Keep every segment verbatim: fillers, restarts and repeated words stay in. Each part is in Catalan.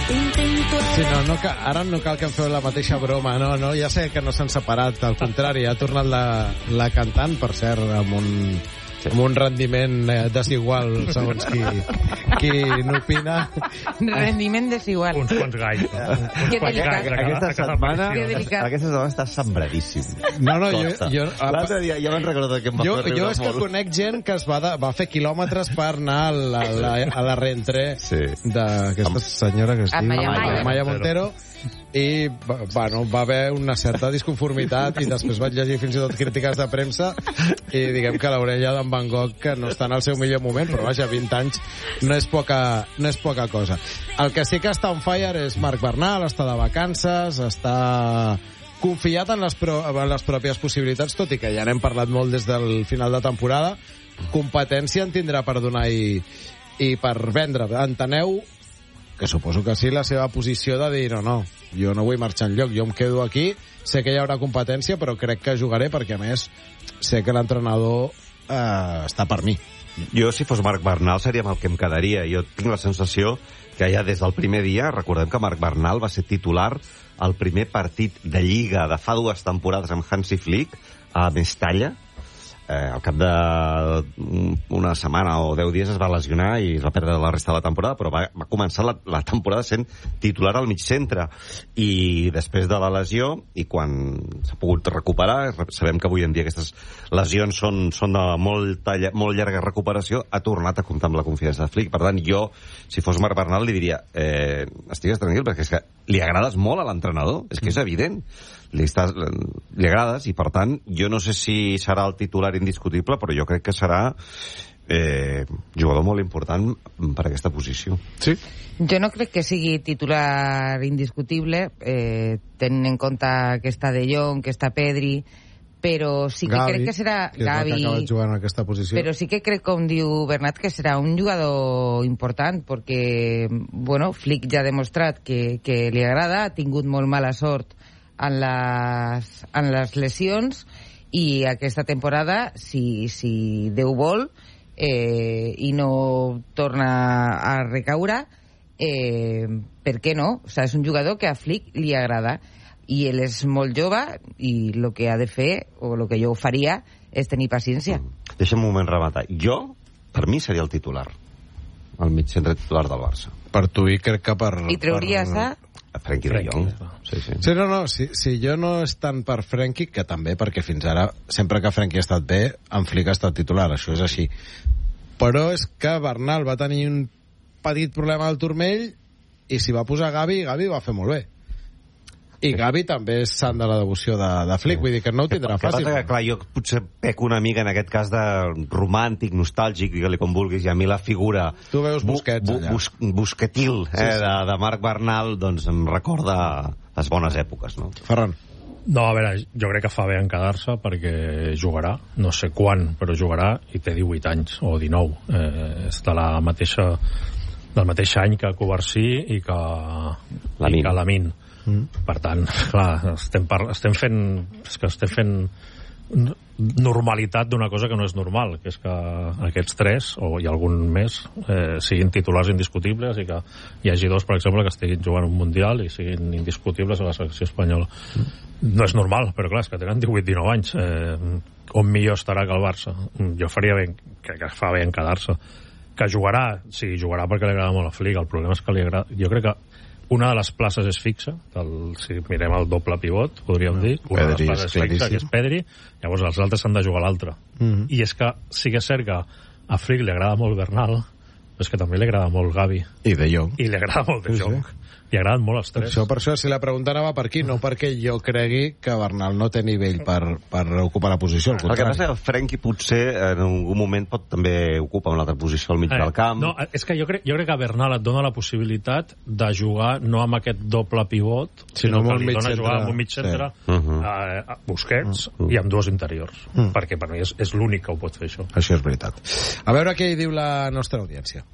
Sí, no, no, ara no cal que em feu la mateixa broma, no, no, ja sé que no s'han separat, al contrari, ha tornat la, la cantant, per cert, amb un, amb un rendiment desigual, segons qui, qui n'opina. Rendiment desigual. Uns quants galls. Que delicat. Aquesta setmana, aquesta setmana està sembradíssim. No, no, jo... jo L'altre dia ja me'n recordo que em va jo, fer riure jo és que molt. conec gent que es va, de, va fer quilòmetres per anar a la, la, a la reentré Sí. d'aquesta senyora que es diu Amaya Montero. Amaya Montero, i bueno, va haver una certa disconformitat i després vaig llegir fins i tot crítiques de premsa i diguem que l'orella d'en Van Gogh que no està en el seu millor moment, però vaja, vint anys no és poca, no és poca cosa. El que sí que està on fire és Marc Bernal, està de vacances, està confiat en les, pro, en les pròpies possibilitats, tot i que ja n'hem parlat molt des del final de temporada. Competència en tindrà per donar i, i per vendre. Enteneu que suposo que sí, la seva posició de dir no, no, jo no vull marxar enlloc, jo em quedo aquí, sé que hi haurà competència, però crec que jugaré perquè, a més, sé que l'entrenador eh, està per mi. Jo, si fos Marc Bernal, seria amb el que em quedaria. Jo tinc la sensació que ja des del primer dia, recordem que Marc Bernal va ser titular al primer partit de Lliga de fa dues temporades amb Hansi Flick a Mestalla. Eh, al cap d'una setmana o deu dies es va lesionar i es va perdre la resta de la temporada, però va, va començar la, la temporada sent titular al mig centre, i després de la lesió, i quan s'ha pogut recuperar, sabem que avui en dia aquestes lesions són, són de molt, molt llarga recuperació, ha tornat a comptar amb la confiança de Flick. Per tant, jo, si fos Marc Bernal, li diria eh, estigues tranquil, perquè és que li agrades molt a l'entrenador, és que és evident, li, estàs, li agrades, i per tant jo no sé si serà el titular indiscutible, però jo crec que serà eh, jugador molt important per aquesta posició. Sí? Jo no crec que sigui titular indiscutible, eh, tenint en compte que està De Jong, que està Pedri, però sí que Gavi, crec que serà que Gavi, que ha acabat jugant en aquesta posició. però sí que crec, com diu Bernat, que serà un jugador important, perquè bueno, Flick ja ha demostrat que, que li agrada, ha tingut molt mala sort en les, en les lesions, i aquesta temporada, si, si Déu vol, eh, i no torna a recaure, eh, per què no? O sigui, és un jugador que a Flick li agrada, i ell és molt jove, i el que ha de fer, o el que jo faria, és tenir paciència. Mm. Deixa'm un moment rematar. Jo, per mi, seria el titular, el mig centre titular del Barça. Per tu, i crec que per... I trauries per... a... A Frenkie de Jong. Sí, sí. Sí, no, no, si, si jo no és tant per Frenkie, que també, perquè fins ara, sempre que Frenkie ha estat bé, en Flick ha estat titular, això és així. Però és que Bernal va tenir un petit problema al turmell, i si va posar Gavi, Gavi va fer molt bé. I Gavi també és sant de la devoció de, de Flick, vull dir que no ho tindrà que fàcil. Passa que, clar, jo potser peco una mica en aquest cas de romàntic, nostàlgic, digue-li com vulguis, i a mi la figura... Tu veus Busquets, bu, bu, bus, busquetil eh, sí, sí. De, de Marc Bernal, doncs em recorda les bones èpoques, no? Ferran. No, a veure, jo crec que fa bé en quedar-se perquè jugarà, no sé quan, però jugarà, i té divuit anys, o dinou. Eh, és de la mateixa, del mateix any que Covarsí i que Lamin. I que Lamin. Mm. Per tant, clar, estem, par... estem fent és que estem fent normalitat d'una cosa que no és normal, que és que aquests tres, o hi ha algun més, eh, siguin titulars indiscutibles, i que hi hagi dos, per exemple, que estiguin jugant un Mundial i siguin indiscutibles a la selecció espanyola. Mm. No és normal, però clar, és que tenen divuit dinou anys. Eh, on millor estarà que el Barça? Jo faria bé, crec que fa bé en quedar-se. Que jugarà, sí, jugarà perquè li agrada molt a Flick. El problema és que li agrada... Jo crec que una de les places és fixa, el, si mirem el doble pivot, podríem dir, una Pedri, de les places és fixa, que és Pedri, llavors els altres s'han de jugar l'altre. Mm -hmm. I és que sí que és cert que a Flick li agrada molt Bernal, però és que també li agrada molt Gavi. I De Jong. I li agrada molt De Jong. Sí. Li agraden molt els tres. Això, per això, si la pregunta anava per aquí, no perquè jo cregui que Bernal no té nivell per, per ocupar la posició. El, el que passa és que el Frenkie potser en algun moment pot també ocupar una altra posició al mig eh, del camp. No, és que jo crec, jo crec que Bernal et dona la possibilitat de jugar no amb aquest doble pivot, sinó, sinó que li dona jugar amb un mig centre, sí. uh -huh. a, a Busquets, uh -huh. i amb dos interiors. Uh -huh. Perquè per mi és, és l'únic que ho pot fer, això. Això és veritat. A veure què hi diu la nostra audiència.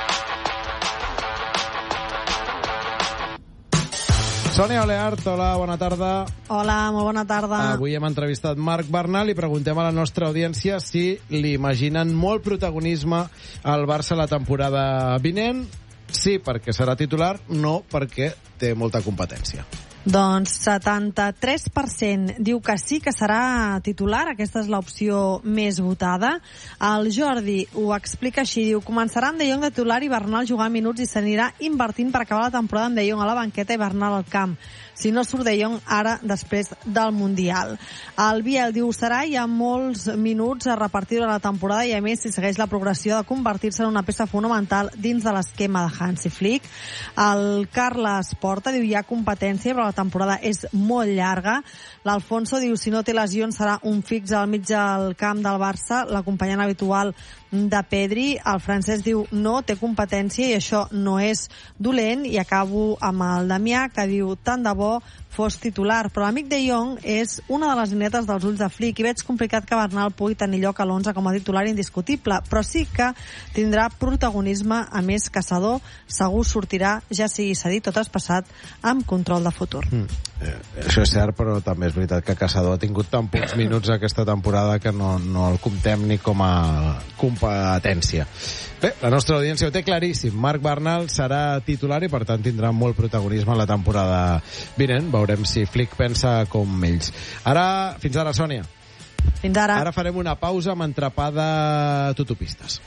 Sònia Oleart, hola, bona tarda. Hola, molt bona tarda. Avui hem entrevistat Marc Bernal i preguntem a la nostra audiència si li imaginen molt protagonisme al Barça la temporada vinent. sí perquè serà titular, no perquè té molta competència. Doncs setanta-tres per cent diu que sí que serà titular, aquesta és l'opció més votada. El Jordi ho explica així, diu, començarà amb De Jong de titular i Bernal jugant minuts i s'anirà invertint per acabar la temporada amb De Jong a la banqueta i Bernal al camp. Si no surt De Jong ara, després del Mundial. El Biel diu, serà, hi ha molts minuts a repartir durant la temporada i a més si segueix la progressió de convertir-se en una peça fonamental dins de l'esquema de Hansi Flick. El Carles Porta diu, hi ha competència però la temporada és molt llarga. L'Alfonso diu, si no té lesions serà un fix al mig del camp del Barça, l'acompanyant habitual de Pedri. El francès diu, no, té competència i això no és dolent. I acabo amb el Damià, que diu, tant de bo fos titular, però l'amic De Jong és una de les netes dels ulls de Flick i veig complicat que Bernal pugui tenir lloc a l'onze com a titular indiscutible, però sí que tindrà protagonisme, a més Caçador segur sortirà, ja sigui cedit o traspassat, amb control de futur. Mm. Eh, això és cert, però també és veritat que Caçador ha tingut tan pocs minuts aquesta temporada que no, no el comptem ni com a competència. Bé, la nostra audiència ho té claríssim. Marc Bernal serà titular i per tant tindrà molt protagonisme en la temporada vinent. Veurem si Flick pensa com ells. Ara, fins ara, Sònia. Fins ara. Ara farem una pausa amb entrapada tutupistes.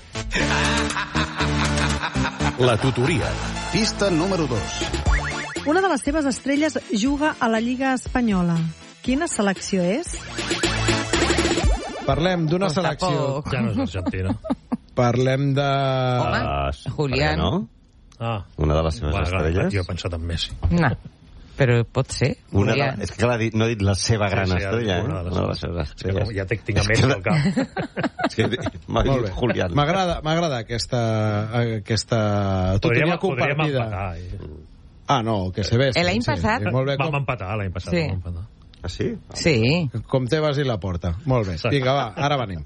La tutoria. Pista número dos. Una de les seves estrelles juga a la Lliga Espanyola. Quina selecció és? Parlem d'una selecció... Ja no és Argentina. Parlem de... Home, Uh, Julián. No? Ah. Una de les seves Bueno, estrelles? jo he pensat en Messi. No, però pot ser. Una de, Julián. és que clar, no he dit la seva gran Sí, sí, estrella, eh? una de les Una de les seves És que estrelles. com ja tinc, tinc a Messi al cap. És que m'ha Molt dit bé. Julián. M'agrada, m'agrada aquesta, aquesta tutoria Podríem, podríem compartida. empatar. I... Ah, no, que se ve. L'any passat- Sí, molt bé, Vam com, empatar l'any passat. Sí. Vam empatar. Ah, sí? Sí. com Tebas i la porta. Molt bé. Vinga, va, ara venim.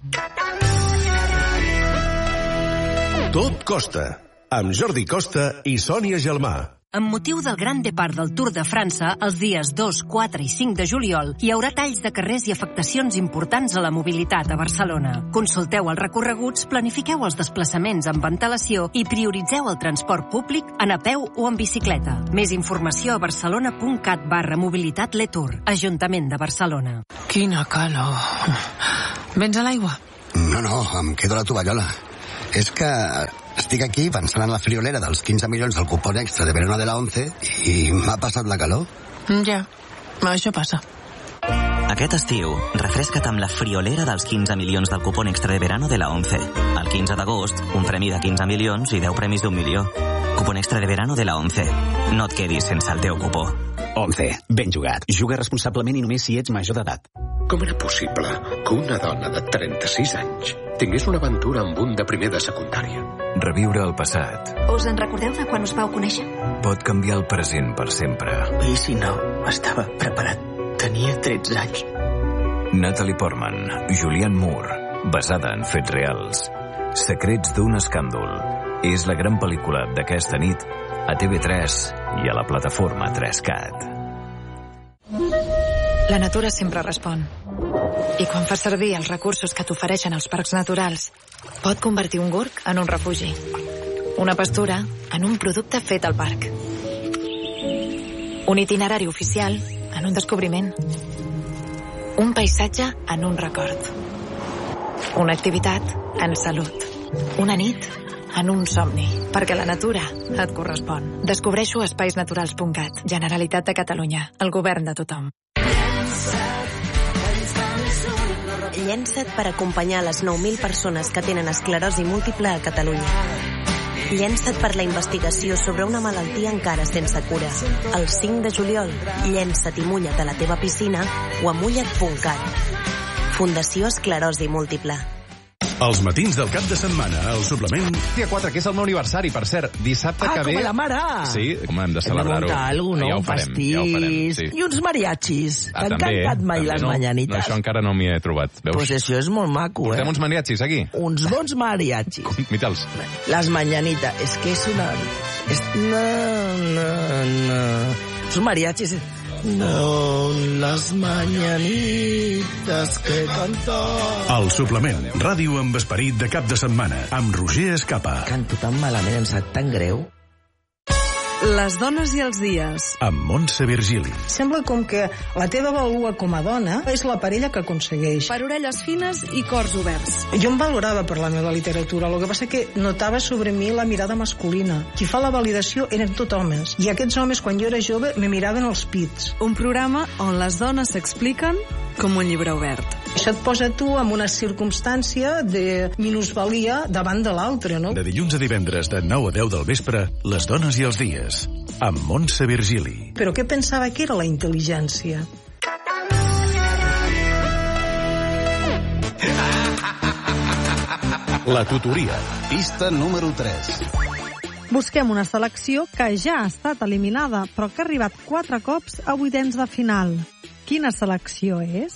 Tot costa. Amb Jordi Costa i Sònia Gelmà. Amb motiu del Gran Depart del Tour de França, els dies dos, quatre i cinc de juliol, hi haurà talls de carrers i afectacions importants a la mobilitat a Barcelona. Consulteu els recorreguts, planifiqueu els desplaçaments amb antelació i prioritzeu el transport públic en a peu o en bicicleta. Més informació a barcelona.cat barra mobilitat Letour, Ajuntament de Barcelona. Quina calor. Vens a l'aigua? No, no, em quedo a la tovallola. És que estic aquí pensant en la friolera dels quinze milions del cupón extra de verano de la once i m'ha passat la calor. Ja, això passa. Aquest estiu, refresca't amb la friolera dels quinze milions del cupón extra de verano de la once. El quinze d'agost, un premi de quinze milions i deu premis d'un milió. Cupón extra de verano de la once. No et quedis sense el teu cupó. once. Ben jugat. Juga responsablement i només si ets major d'edat. Com era possible que una dona de trenta-sis anys tingués una aventura amb un de primer de secundària? Reviure el passat Us en recordeu de quan us vau conèixer? pot canviar el present per sempre. I si no, estava preparat. Tenia tretze anys. Natalie Portman, Julianne Moore, basada en fets reals. Secrets d'un escàndol. És la gran pel·lícula d'aquesta nit a T V tres i a la plataforma tres cat. La natura sempre respon. I quan fas servir els recursos que t'ofereixen els parcs naturals, pot convertir un gorg en un refugi. Una pastura en un producte fet al parc. Un itinerari oficial en un descobriment. Un paisatge en un record. Una activitat en salut. Una nit en un somni. Perquè la natura et correspon. Descobreixo a espaisnaturals punt cat. Generalitat de Catalunya. El govern de tothom. Llença't per acompanyar les nou mil persones que tenen esclerosi múltiple a Catalunya. Llença't per la investigació sobre una malaltia encara sense cura. El cinc de juliol, llença't i mulla't a la teva piscina o a mulla't punt cat. Fundació Esclerosi Múltiple. Els matins del cap de setmana, el suplement... Dia quatre, que és el meu aniversari, per cert. Dissabte ah, que ve... Ah, com a la mare! Sí, com hem de celebrar-ho. Hem de muntar alguna cosa, no? Ja ho Un farem, pastís... ja ho farem, sí. I uns mariachis. Ah, T'han també, cantat mai també, les no, mañanites? No, això encara no m'hi he trobat, veus? Pues això és molt maco, Portem eh? uns mariachis, aquí? Uns bons mariachis. Mitals. Les mañanites. És que és una... És... No, no, no. Uns mariachis... Son las mañanitas que cantaba. El suplement, ràdio amb esperit de cap de setmana, amb Roger Escapa. Canto tan malament, em sap tan greu. Les dones i els dies. Amb Montse Virgili. Sembla com que la teva valua com a dona és la parella que aconsegueix. Per orelles fines i cors oberts. Jo em valorava per la meva literatura, el que passa que notava sobre mi la mirada masculina. Qui fa la validació eren tot homes, i aquests homes, quan jo era jove, me miraven els pits. Un programa on les dones s'expliquen com un llibre obert. Això et posa tu en una circumstància de minusvalia davant de l'altre, no? De dilluns a divendres, de nou a deu del vespre, Les dones i els dies, amb Montse Virgili. Però què pensava que era la intel·ligència? La tutoria, pista número tres. Busquem una selecció que ja ha estat eliminada, però que ha arribat quatre cops a vuitens de final. Quina selecció és?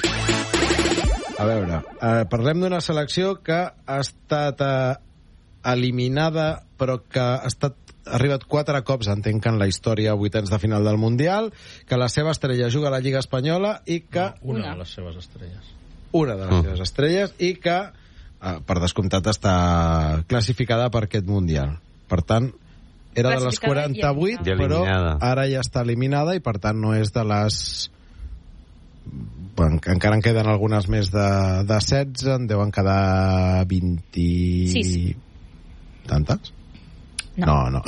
A veure, eh, parlem d'una selecció que ha estat eh, eliminada, però que ha estat ha arribat quatre cops, entenc, en la història a vuitens de final del Mundial, que la seva estrella juga a la Lliga Espanyola i que... No, una de les seves estrelles. Una de les mm. seves estrelles i que, eh, per descomptat, està classificada per aquest Mundial. Per tant, era de les quaranta-vuit, però ara ja està eliminada i, per tant, no és de les... Bueno, encara en queden algunes més de, de setze, en deuen quedar vint... sis. Tantes? No, no.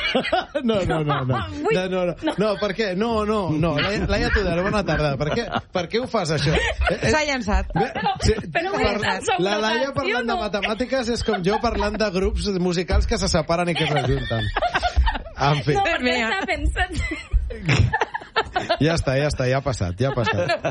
No, no, no, no. No, no, no. No, per què? No, no, no. Laia, Laia Tudor, bona tarda. Per què, per què ho fas, això? S'ha llançat. Sí, per, la Laia parlant de matemàtiques és com jo parlant de grups musicals que se separen i que es rejunten. En fi. No, perquè està pensant... Ja està, ja està, ja ha passat, ja ha passat.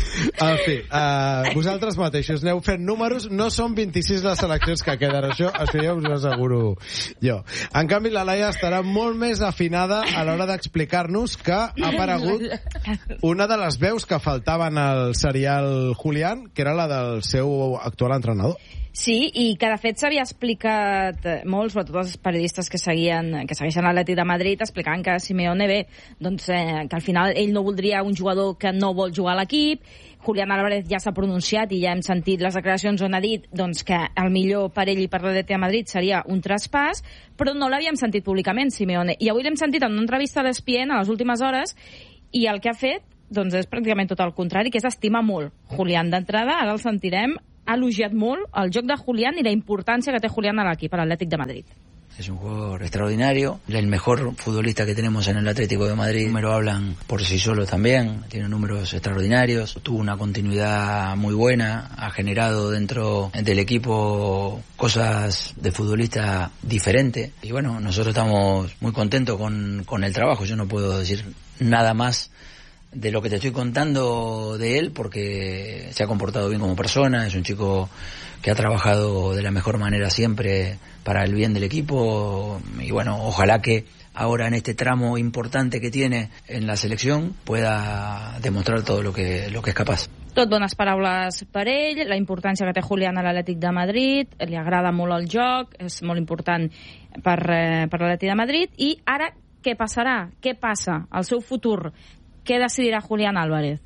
En fi, uh, vosaltres mateixos aneu fent números, no són vint-i-sis les seleccions que queden, això, això ja us ho asseguro jo. En canvi, la Laia estarà molt més afinada a l'hora d'explicar-nos que ha aparegut una de les veus que faltaven al serial Julián, que era la del seu actual entrenador. Sí, i que de fet s'havia explicat molt, sobretot els periodistes que seguien, que segueixen l'Atlètic de Madrid, explicant que Simeone bé, doncs, eh, que al final ell no voldria un jugador que no vol jugar a l'equip. Julián Álvarez ja s'ha pronunciat i ja hem sentit les declaracions on ha dit doncs, que el millor per ell i per l'Atlètic de Madrid seria un traspàs, però no l'havíem sentit públicament, Simeone. I avui l'hem sentit en una entrevista d'E S P N a les últimes hores, i el que ha fet doncs, és pràcticament tot el contrari, que és estimar molt Julián. D'entrada, ara el sentirem, ha elogiat molt el joc de Julián y la importancia que tiene Julián al equipo, al Atlético de Madrid. Es un jugador extraordinario, el mejor futbolista que tenemos en el Atlético de Madrid. Los números hablan por sí solos también, tiene números extraordinarios, tuvo una continuidad muy buena, ha generado dentro del equipo cosas de futbolista diferentes. Y bueno, nosotros estamos muy contentos con, con el trabajo, yo no puedo decir nada más de lo que te estoy contando de él, porque se ha comportado bien como persona, es un chico que ha trabajado de la mejor manera siempre para el bien del equipo, y bueno, ojalá que ahora en este tramo importante que tiene en la selección pueda demostrar todo lo que, lo que es capaz. Tot bones paraules per ell, la importància que té Julián a l'Atlètic de Madrid, li agrada molt el joc, és molt important per, eh, per l'Atlètic de Madrid, i ara què passarà? Què passa? El seu futur? ¿Qué decidirá Julián Álvarez?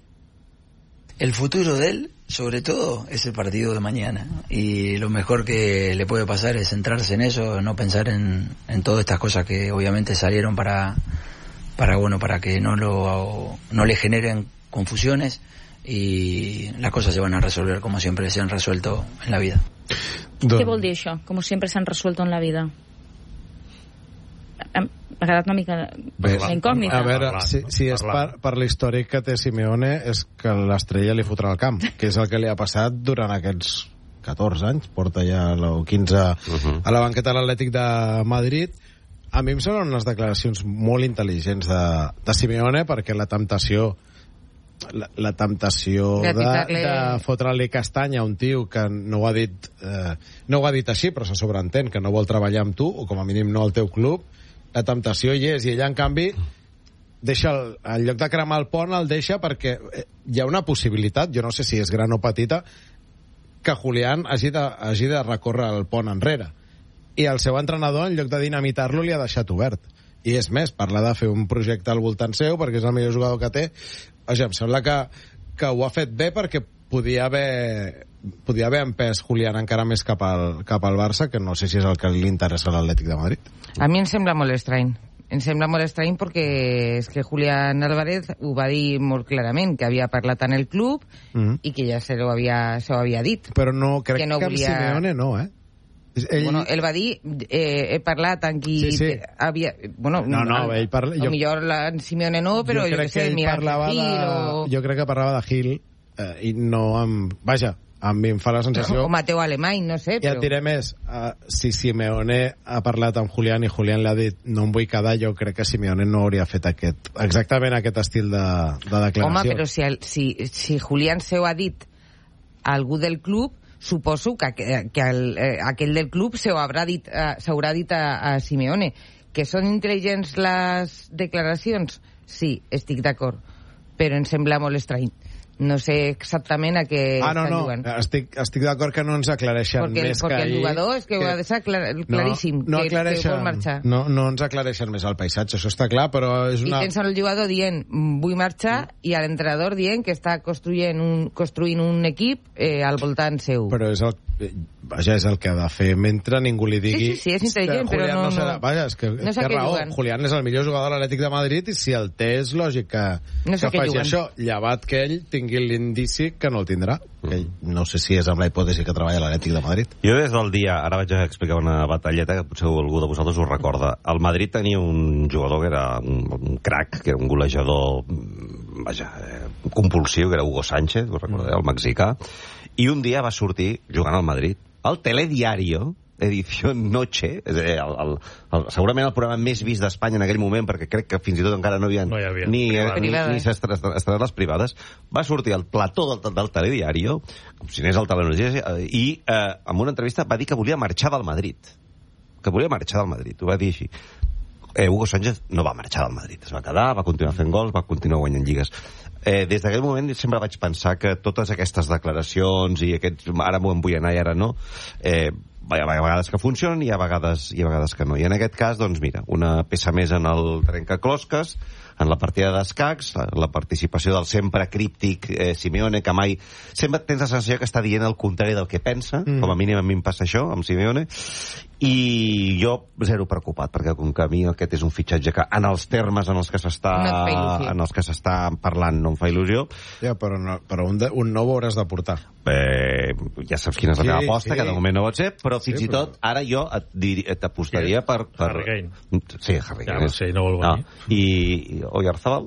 El futuro de él, sobre todo, es el partido de mañana. Y lo mejor que le puede pasar es centrarse en eso, no pensar en, en todas estas cosas que obviamente salieron para, para bueno, para que no lo, no le generen confusiones, y las cosas se van a resolver como siempre se han resuelto en la vida. Què vol dir això? Com sempre s'han resuelto en la vida. M'ha quedat una mica la incògnita. A veure, si, si és per, per l'històric que té Simeone, és que l'estrella li fotrà al camp, que és el que li ha passat durant aquests catorze anys, porta ja el quinze uh-huh. a la banqueta de l'Atlètic de Madrid. A mi em semblen unes declaracions molt intel·ligents de, de Simeone, perquè la temptació la, la temptació de, de fotre-li castanya a un tio que no ho ha dit eh, no ho ha dit així, però se sobreentén que no vol treballar amb tu, o com a mínim no al teu club. La temptació hi és, i ella, en canvi, deixa el, en lloc de cremar el pont, el deixa perquè hi ha una possibilitat, jo no sé si és gran o petita, que Julián hagi de, hagi de recórrer el pont enrere. I el seu entrenador, en lloc de dinamitar-lo, li ha deixat obert. i és més, parla de fer un projecte al voltant seu perquè és el millor jugador que té. Vaja, em sembla que, que ho ha fet bé perquè podia haver podia haver empès Julián encara més cap al, cap al Barça, que no sé si és el que li interessa a l'Atlètic de Madrid. A mi em sembla molt estrany. Em sembla molt estrany perquè és que Julián Álvarez ho va dir molt clarament, que havia parlat en el club mm. i que ja se ho havia, se ho havia dit. Però no, crec que, no que volia... amb Simeone no, eh? Ell... Bueno, ell va dir, eh, he parlat amb qui... Sí, sí. Havia... Bueno, no, no, ell parla... Jo... millor la Simeone no, però jo, jo que sé, Miguel Gil de... o... Jo crec que parlava de Gil eh, i no amb... Vaja, a mi em fa la sensació... O Mateu Alemany, no sé, però... Ja et diré més, uh, si Simeone ha parlat amb Julián i Julián li ha dit no em vull quedar, jo crec que Simeone no hauria fet aquest, exactament aquest estil de, de declaració. Home, però si, el, si, si Julián se ho ha dit a algú del club, suposo que, que el, eh, aquell del club se ho haurà dit, eh, s'haurà dit a, a Simeone. Que són intel·ligents les declaracions? Sí, estic d'acord, però em sembla molt estrany. No sé exactament a què ah, no, estan no. jugant. Estic, estic d'acord que no ens aclareixen perquè, més perquè que ahir. Perquè el jugador és que, que ho ha de ser clar, claríssim, no, no que, que vol marxar. No, no ens aclareixen més el paisatge, això està clar, però és una... I tens el jugador dient, vull marxar, mm. i l'entrenador dient que està construint un, construint un equip eh, al voltant seu. Però és el, vaja, és el que ha de fer mentre ningú li digui... Sí, sí, sí, és intel·ligent, però no... no serà, vaja, és que no té raó. Juguen. Julián és el millor jugador de l'Atlètic de Madrid i si el té és lògic que, no sé que faci juguen. això, llevat que ell tingui l'indici que no el tindrà. Que ell, no sé si és amb la hipòtesi que treballa a l'Atlètic de Madrid. Jo des del dia, ara vaig a explicar una batalleta que potser algú de vosaltres us recorda. El Madrid tenia un jugador que era un, un crac, que era un golejador vaja, eh, compulsiu, que era Hugo Sánchez, us recordeu, el mexicà, i un dia va sortir jugant al Madrid. El Telediario, edició Noche, és dir, el, el, el, segurament el programa més vist d'Espanya en aquell moment, perquè crec que fins i tot encara no hi havia, no hi havia ni, ni, ni s'estrenat les privades, va sortir al plató del, del Telediario, com si anés al Telenotícies, i eh, en una entrevista va dir que volia marxar del Madrid. Que volia marxar del Madrid, ho va dir així. Eh, Hugo Sánchez no va marxar del Madrid, es va quedar, va continuar fent gols, va continuar guanyant lligues. Eh, des d'aquell moment sempre vaig pensar que totes aquestes declaracions i aquests, ara m'ho vull anar i ara no, eh, hi ha vegades que funcionen i hi ha vegades, hi ha vegades que no. I en aquest cas, doncs mira, una peça més en el trencaclosques, en la partida d'escacs, la participació del sempre críptic eh, Simeone, que mai... Sempre tens la sensació que està dient el contrari del que pensa, mm. com a mínim a mi em passa això, amb Simeone, i jo zero preocupat, perquè com que a mi aquest és un fitxatge que en els termes en els que s'està no en els que s'està parlant no em fa il·lusió. Ja, però, no, però un, de, un nou ho hauràs de portar. Eh, ja saps quina és la sí, meva aposta, sí. Que de moment no pot ser, però fins sí, i tot però... ara jo t'apostaria per, per... Harry Kane. Sí, Harry Kane. Ja, sí, no vol venir. No. I, i Oyarzabal?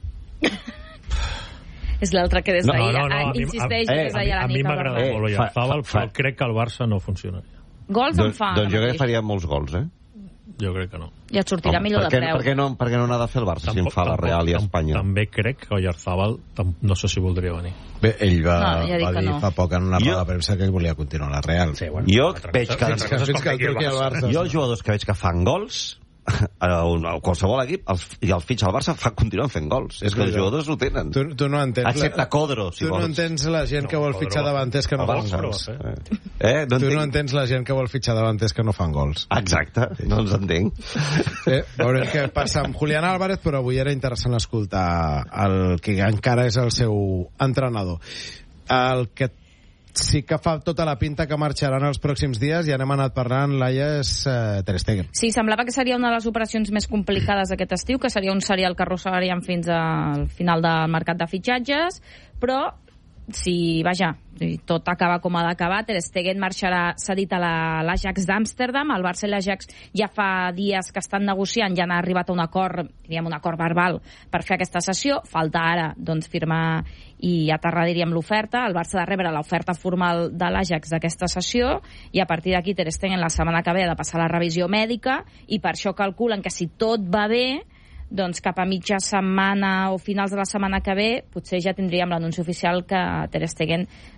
És l'altre que des no, d'ahir no, no, no, insisteix eh, des d'ahir a la nit. A mi m'agrada molt Oyarzabal, però crec que el Barça no funcionaria. Gols en fa. Doncs jo crec que faria molts gols, eh? Jo crec que no. Ja et sortirà millor de preu. Per què no, per què no n'ha de fer el Barça si en fa la Real i Espanya? També crec que Oyarzabal no sé si voldria venir. Bé, ell va, no, ja va dir no. fa poc en una roda de premsa que ell volia continuar a la Real. Sí, bueno, jo veig que... Fins que, fins que el truqui al Barça. Jo els jugadors que veig que fan gols a, a qualsevol equip els, i el fitxa al Barça fa continuar fent gols. És que els jugadors ho tenen. Tu, tu no entens excepte Codro, si tu vols. no entens la gent no, que vol fitxar davanters que no fan gols. Eh? Eh, no tu no entens la gent que vol fitxar davanters que no fan gols. Exacte, no els entenc. Eh, veurem què passa amb Julián Álvarez, però avui era interessant escoltar el que encara és el seu entrenador. El que sí que fa tota la pinta que marxaran els pròxims dies, i anem anat parlant, Laia, és eh, Ter Stegen. Sí, semblava que seria una de les operacions més complicades aquest estiu, que seria un serial que arrossegaríem fins al final del mercat de fitxatges, però si, vaja, tot acaba com ha d'acabar, Ter Stegen marxarà cedit a l'Ajax d'Amsterdam. El Barça i l'Ajax ja fa dies que estan negociant, ja han arribat a un acord, diríem un acord verbal per fer aquesta sessió. Falta ara, doncs, firmar i aterrar, diríem, l'oferta. El Barça ha de rebre l'oferta formal de l'Ajax d'aquesta sessió i a partir d'aquí Ter Stegen la setmana que ve ha de passar la revisió mèdica i per això calculen que si tot va bé, doncs cap a mitja setmana o finals de la setmana que ve potser ja tindríem l'anunci oficial que Ter Stegen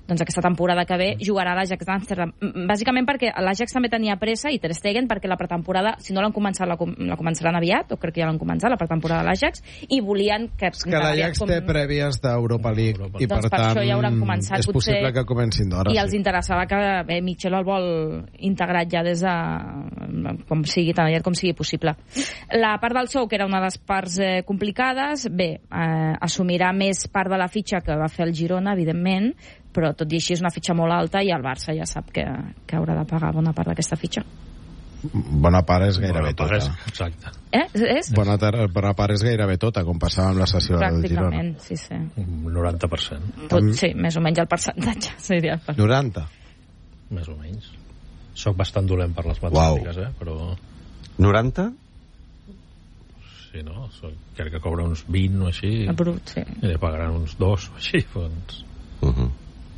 doncs aquesta temporada que ve jugarà a l'Ajax d'Amsterdam. Bàsicament perquè l'Ajax també tenia pressa i Ter Stegen perquè la pretemporada, si no l'han començat, la, la començaran aviat, o crec que ja l'han començat, la pretemporada de l'Ajax, i volien que... És que l'Ajax com... té prèvies d'Europa League i doncs per per tant això ja hauran començat, és potser, possible que comencin d'hora. I sí. els interessava que bé, Michel el vol integrat ja des de com sigui, tan aviat com sigui possible. La part del sou, que era una de les parts eh, complicades, bé, eh, assumirà més part de la fitxa que va fer el Girona, evidentment, però tot i així és una fitxa molt alta i el Barça ja sap que, que haurà de pagar bona part d'aquesta fitxa. Bona part és gairebé tota. És, exacte. Eh? És? Bona, tar- bona part és gairebé tota, com passava amb la sessió del Girona. Pràcticament, sí, sí. Un noranta per cent. Pot, sí, més o menys el percentatge. Seria el noranta? Més o menys. Soc bastant dolent per les matemàtiques, eh? Però... noranta? Sí, no? Soc, crec que cobra uns vint o així. El brut, sí. I li pagaran uns dos o així, doncs... Uh-huh.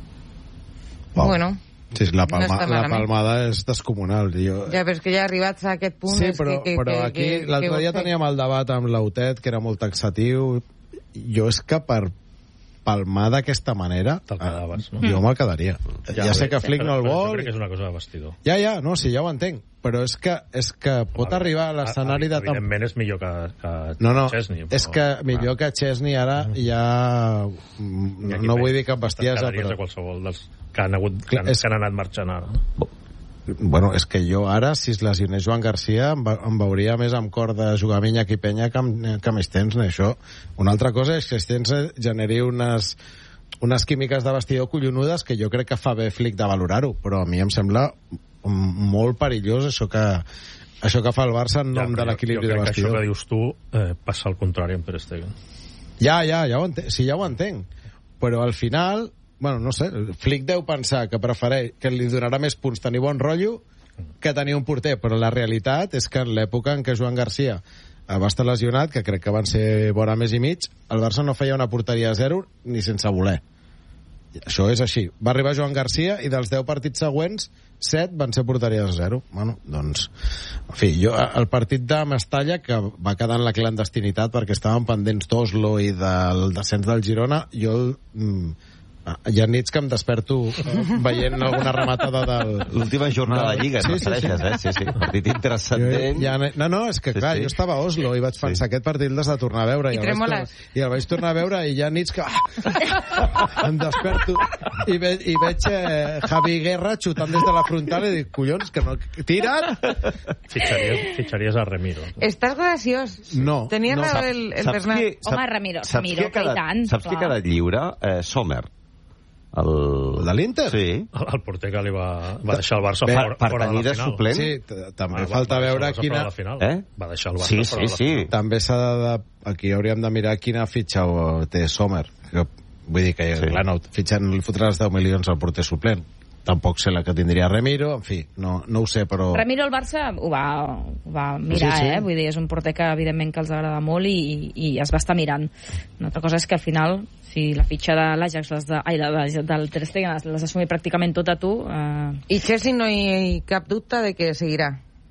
Wow. Bueno, sí, la, palma, no està la malament. palmada és descomunal. Jo... Ja, però és que ja arribats a aquest punt... Sí, és però, que, que, però que, aquí que, l'altre que dia teníem el debat amb l'Autet, que era molt taxatiu. Jo és que per palmar d'aquesta manera te'l quedaves, no? Jo me'l quedaria. Ja, ja sé que Flick no el vol... vol... Crec que és una cosa de vestidor. Ja, ja, no, sí, ja ho entenc. Però és que, és que pot Home, arribar a l'escenari de... Evidentment és millor que, que no, no, Chesney. Però... és que millor que Chesney ara ja... No, no vull dir cap bestiesa, però... De qualsevol dels que han, hagut, que, han, és... que han anat marxant ara. Bueno, és que jo ara, si es lesionés Joan Garcia, em, em veuria més amb cor de jugar amb Iñaki Peña que amb, que amb Stenz, això. Una altra cosa és que Stenz generi unes, unes químiques de vestidor collonudes que jo crec que fa bé Flick de valorar-ho, però a mi em sembla molt perillós això que, això que fa el Barça en nom ja, de l'equilibri de vestidor. Jo crec que això que dius tu eh, passa al contrari amb Ter Stegen. Ja, ja, ja ho entenc, sí, ja ho entenc. Però al final, bueno, no sé, Flick deu pensar que prefereix, que li donarà més punts tenir bon rotllo que tenir un porter, però la realitat és que en l'època en què Joan Garcia va estar lesionat, que crec que van ser vora més i mig, el Barça no feia una porteria a zero ni sense voler. Això és així. Va arribar Joan Garcia i dels deu partits següents, set van ser porteries a zero. Bueno, doncs... En fi, jo, el partit de Mestalla, que va quedar en la clandestinitat perquè estaven pendents d'Oslo i del descens del Girona, jo... Mm, hi ha nits que em desperto veient alguna rematada del... L'última jornada de Lliga, sí, no sí, sereixes, sí. eh? Sí, sí, partit interessant. Ja, no, no, és que sí, clar, sí. jo estava a Oslo i vaig pensar, sí. aquest partit l'has de tornar a veure. I, I, el tremoles. vaig, I el vaig tornar a veure i hi ha nits que... Ah, em desperto i, ve, i veig eh, Javi Guerra xutant des de la frontal i dic, collons, que no... Tira't! Fitxaries, fitxaries a Remiro. Estàs graciós. No. Tenia no. raó el, el Saps Bernat. qui- Home, Sap- Ramiro, saps Ramiro, qui ha que i quedat- tant. Saps qui ha clar. quedat lliure? Eh, Sommer. El... De l'Inter? Sí. El, el porter que li va, va deixar el Barça Bé, fora, per fora de tenir la de final. suplent. Sí, t- també Ah, falta va, va veure deixar el Barça quina... fora de la final. Eh? Va deixar el Barça Sí, fora sí, de la sí. final. També s'ha de... Aquí hauríem de mirar quina fitxa té Sommer. Que, vull dir que, Sí. clar, no, fitxant li fotràs deu milions al porter suplent. Tampoc sé la que tindria Remiro, en fi, no, no ho sé, però... Ramiro el Barça ho va, ho va mirar, Sí, sí. eh? Vull dir, és un porter que evidentment que els agrada molt i, i es va estar mirant. Una altra cosa és que al final, si la fitxa de l'Ajax, les de, ai, de, de, del Ter Stegen, les, les assumir pràcticament tot a tu... Eh... I Chelsea no hi ha cap dubte de que seguirà.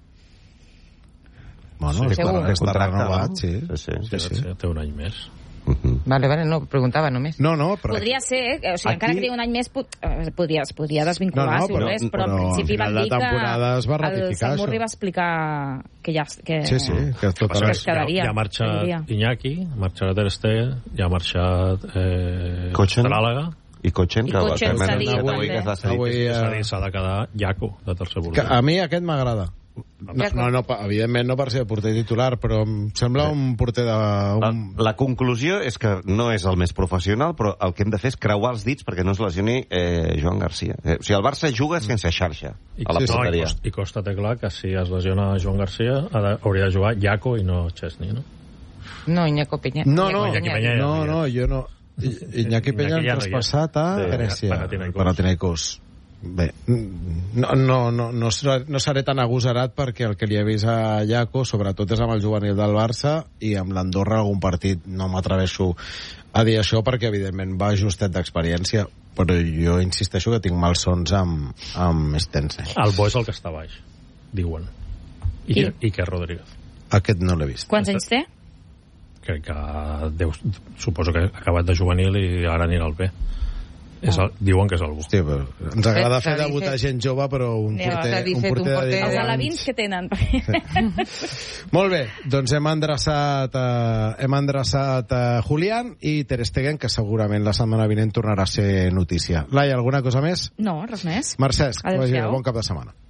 Bueno, Sí, està, segur. està Contracte, renovat, no? sí. Sí, sí. Sí, sí. Sí, té un any més. Uh-huh. Vale, vale, no, preguntava només. No, no, però... Podria ser, eh? O sigui, Aquí- encara que tingui un any més, pot, eh, podria, es podria desvincular, No, no, si però- res, però, però en principi al van final dir de temporada es va que el ratificar Samurri això. va explicar que ja... Que, Sí, sí, que tot que es quedaria. Ja, ja ha marxat seguiria. Iñaki, ha marxat Ter Stegen, ja ha marxat eh, Cotxen. Tràlaga. I Cotxen, I que, Cotxen que s'ha m'han dit, anunciat també. avui que es va cedir. Avui, És a eh, dir, s'ha de quedar Jaco, de tercer que volumen. a mi aquest m'agrada. No, no, no, pa- evidentment no per ser porter titular, però em sembla un porter de... La, Un... la conclusió és que no és el més professional, però el que hem de fer és creuar els dits perquè no es lesioni eh, Joan Garcia. Eh, o sigui, el Barça juga sense xarxa I, a la no, i, porteria. costa, I costa té clar que si es lesiona Joan Garcia ha de, hauria de jugar Jaco i no Chesney, no? No, Iñaki Peña. No, no, Iñaki Peña ja no, havia. no, jo no. I- Iñaki Peña Iñaki ja han no hi és. traspassat a Sí, Grècia. Panathinaikos. Panathinaikos. Bé, no, no, no, no, seré, no seré tan agosarat perquè el que li he vist a Jaco, sobretot és amb el juvenil del Barça i amb l'Andorra algun partit. No m'atreveixo a dir això perquè, evidentment, va justet d'experiència, però jo insisteixo que tinc malsons amb, amb Stense. El bo és el que està baix, diuen. I, Qui? i que Rodríguez. Aquest no l'he vist. Quants anys té? Crec que deu, suposo que ha acabat de juvenil i ara anirà al B. És el, diuen que és algú. Sí, però ens agrada fer debutar gent jove, però un porter, un porter de Els alevins que tenen. Molt bé, doncs hem endreçat uh, hem endreçat uh, Julián i Ter Stegen, que segurament la setmana vinent tornarà a ser notícia. Laia, alguna cosa més? No, res més. Mercès, que vagi bé, Adéu-siau. bon cap de setmana.